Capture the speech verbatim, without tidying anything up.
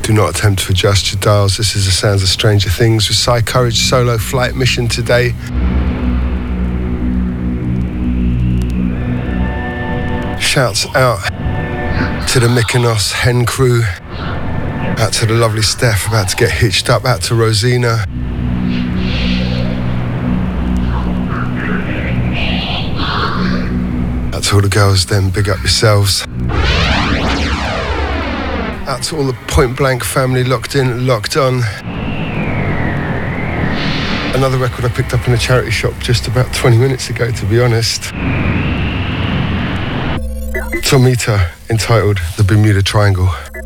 Do not attempt to adjust your dials. This is the sounds of Stranger Things with Psy Courage solo flight mission today. Shouts out to the Mykonos Hen crew. Out to the lovely Steph about to get hitched up. Out to Rosina. Out to all the girls then, big up yourselves. Out to all the Point Blank family locked in, locked on. Another record I picked up in a charity shop just about twenty minutes ago, to be honest. Tomita, entitled The Bermuda Triangle.